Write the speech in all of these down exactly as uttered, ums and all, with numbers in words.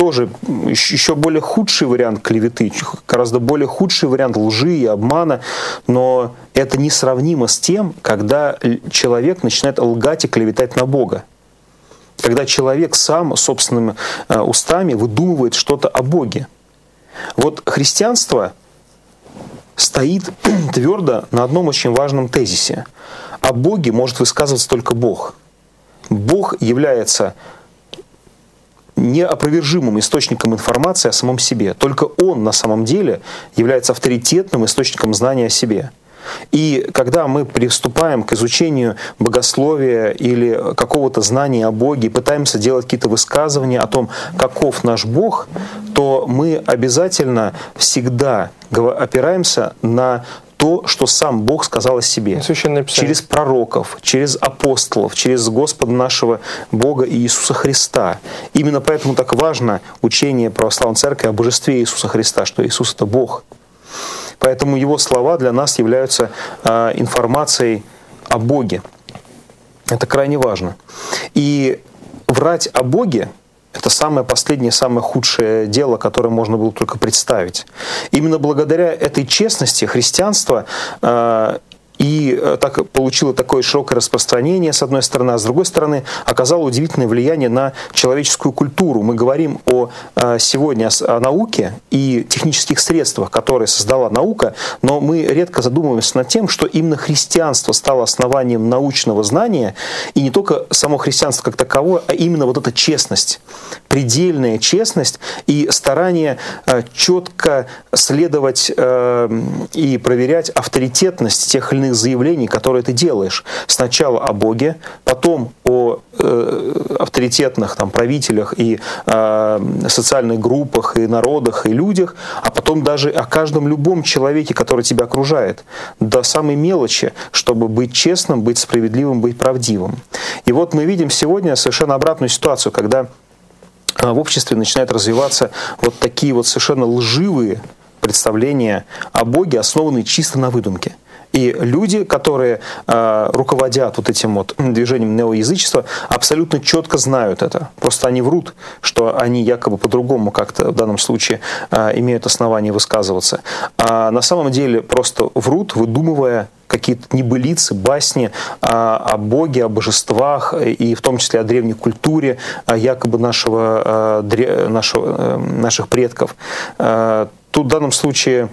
тоже еще более худший вариант клеветы, гораздо более худший вариант лжи и обмана, но это несравнимо с тем, когда человек начинает лгать и клеветать на Бога. Когда человек сам собственными устами выдумывает что-то о Боге. Вот христианство стоит твердо на одном очень важном тезисе. О Боге может высказываться только Бог. Бог является неопровержимым источником информации о самом себе. Только Он на самом деле является авторитетным источником знания о себе. И когда мы приступаем к изучению богословия или какого-то знания о Боге, пытаемся делать какие-то высказывания о том, каков наш Бог, то мы обязательно всегда опираемся на то, что сам Бог сказал о себе. Через пророков, через апостолов, через Господа нашего Бога и Иисуса Христа. Именно поэтому так важно учение православной церкви о божестве Иисуса Христа, что Иисус — это Бог. Поэтому Его слова для нас являются э, информацией о Боге. Это крайне важно. И врать о Боге — это самое последнее, самое худшее дело, которое можно было только представить. Именно благодаря этой честности христианство э, и так получило такое широкое распространение, с одной стороны, а с другой стороны, оказало удивительное влияние на человеческую культуру. Мы говорим о, сегодня о науке и технических средствах, которые создала наука, но мы редко задумываемся над тем, что именно христианство стало основанием научного знания, и не только само христианство как таковое, а именно вот эта честность, предельная честность и старание четко следовать и проверять авторитетность тех или иных заявлений, которые ты делаешь. Сначала о Боге, потом о э, авторитетных там, правителях и э, социальных группах, и народах, и людях, а потом даже о каждом любом человеке, который тебя окружает, до самой мелочи, чтобы быть честным, быть справедливым, быть правдивым. И вот мы видим сегодня совершенно обратную ситуацию, когда в обществе начинают развиваться вот такие вот совершенно лживые представления о Боге, основанные чисто на выдумке. И люди, которые э, руководят вот этим вот движением неоязычества, абсолютно четко знают это. Просто они врут, что они якобы по-другому как-то в данном случае э, имеют основание высказываться. А на самом деле просто врут, выдумывая какие-то небылицы, басни а, о Боге, о божествах, и в том числе о древней культуре а, якобы нашего, а, дре, нашего, а, наших предков. А, тут в данном случае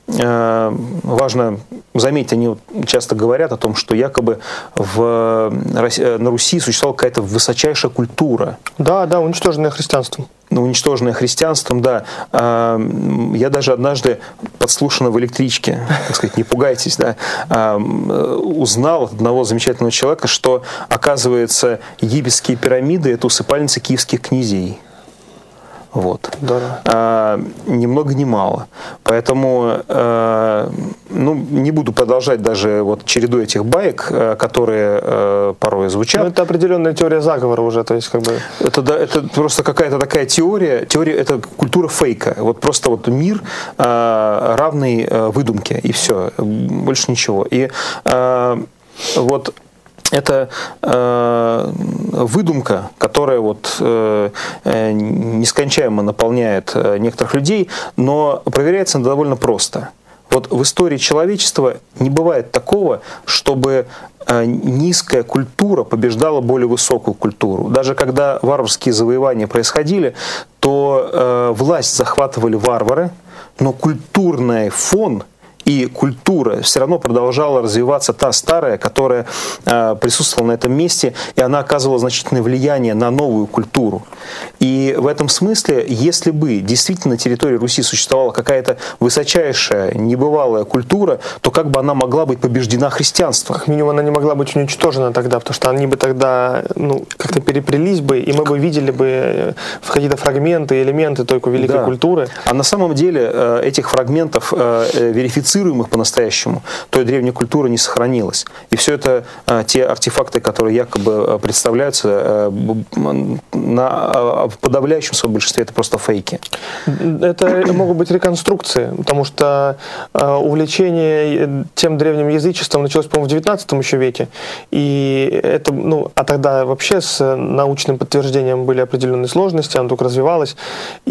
а, важно заметить, они часто говорят о том, что якобы в, на Руси существовала какая-то высочайшая культура. Да, да, уничтоженная христианством. Уничтоженная христианством, да. Я даже однажды, подслушанно в электричке, так сказать, не пугайтесь, да, узнал от одного замечательного человека, что, оказывается, египетские пирамиды — это усыпальницы киевских князей. Вот. Да. А, ни много ни мало. Поэтому а, ну, не буду продолжать даже вот череду этих баек, которые а, порой звучат. Ну, это определенная теория заговора уже, то есть как бы... Это, да, это просто какая-то такая теория, теория, это культура фейка. Вот просто вот мир а, равный а, выдумке, и все, больше ничего. И а, вот это э, выдумка, которая вот, э, нескончаемо наполняет некоторых людей, но проверяется она довольно просто. Вот в истории человечества не бывает такого, чтобы низкая культура побеждала более высокую культуру. Даже когда варварские завоевания происходили, то э, власть захватывали варвары, но культурный фон и культура все равно продолжала развиваться, та старая, которая э, присутствовала на этом месте, и она оказывала значительное влияние на новую культуру. И в этом смысле, если бы действительно на территории Руси существовала какая-то высочайшая, небывалая культура, то как бы она могла быть побеждена христианством? Как минимум, она не могла быть уничтожена тогда, потому что они бы тогда ну, как-то переплелись бы, и мы бы видели бы какие-то фрагменты, элементы только великой да. культуры. А на самом деле э, этих фрагментов э, верифицировать по-настоящему, той древней культуры не сохранилось. И все это а, те артефакты, которые якобы представляются, а, на а, в подавляющем своем большинстве это просто фейки. Это могут быть реконструкции, потому что а, увлечение тем древним язычеством началось, по-моему, в девятнадцатом еще веке. И это, ну, а тогда вообще с научным подтверждением были определенные сложности, оно только развивалось.